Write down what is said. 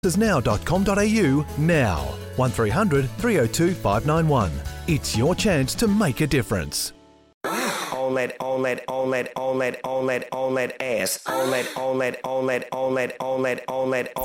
now.com.au now. 1300 302 591. It's your chance to make a difference. On that ass. On that